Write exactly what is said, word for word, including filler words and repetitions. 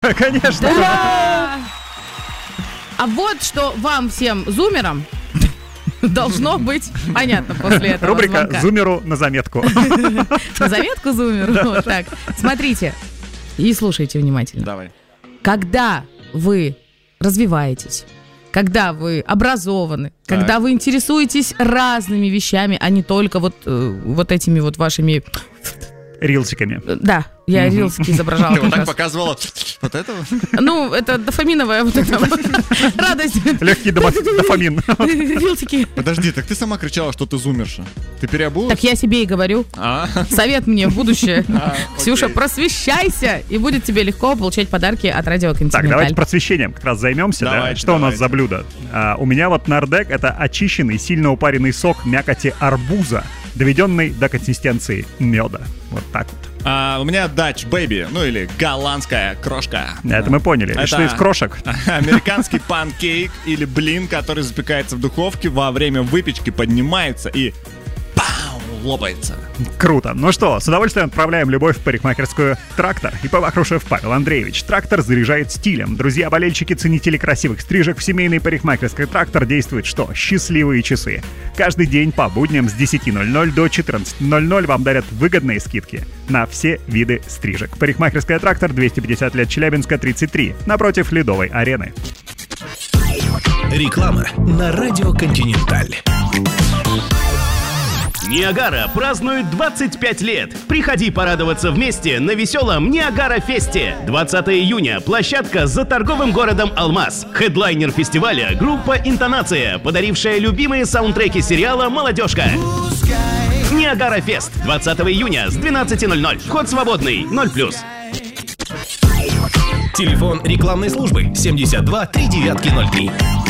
Конечно. Да! А вот что вам всем, зумерам, должно быть понятно после этого Рубрика звонка. «Зумеру на заметку». На заметку зумеру? Вот так. Смотрите и слушайте внимательно. Давай. Когда вы развиваетесь, когда вы образованы, Так. когда вы интересуетесь разными вещами, а не только вот, э, вот этими вот вашими... Рилсиками. э, Да, я рилски изображала. Ты вот как так раз. показывала вот этого? Ну, это дофаминовая вот эта вот радость. Легкий дома- дофамин. Рилсики. Подожди, так ты сама кричала, что ты зумерша. Ты переобулась? Так я себе и говорю. А, Совет мне в будущее. А, Ксюша, окей. просвещайся, и будет тебе легко получать подарки от Радио Так, Континенталь. давайте просвещением как раз займемся. Да? Давайте, Что у нас давайте. за блюдо? А, у меня вот нардек — это очищенный, сильно упаренный сок мякоти арбуза, доведенный до консистенции меда. Вот так вот. А, у меня Dutch Baby, ну или голландская крошка. Это мы поняли. Это- Что из крошек? Американский панкейк или блин, который запекается в духовке, во время выпечки поднимается и пау, лопается. Круто. Ну что, с удовольствием отправляем любовь в парикмахерскую «Трактор». И Вахрушев Павел Андреевич. «Трактор» заряжает стилем. Друзья, болельщики, ценители красивых стрижек, в семейной парикмахерской «Трактор» действует что? Счастливые часы. Каждый день по будням с десяти ноль-ноль до четырнадцати ноль-ноль вам дарят выгодные скидки на все виды стрижек. Парикмахерская «Трактор», двести пятьдесят лет Челябинска, тридцать три, напротив Ледовой арены. Реклама на Радио Континенталь. Ниагара празднует двадцать пять лет. Приходи порадоваться вместе на веселом Ниагара-фесте. двадцатого июня. Площадка за торговым городом Алмаз. Хедлайнер фестиваля — группа «Интонация», подарившая любимые саундтреки сериала «Молодежка». Ниагара-фест. двадцатого июня с двенадцати ноль-ноль. Вход свободный. ноль плюс. Телефон рекламной службы семьдесят два три девятки ноль три.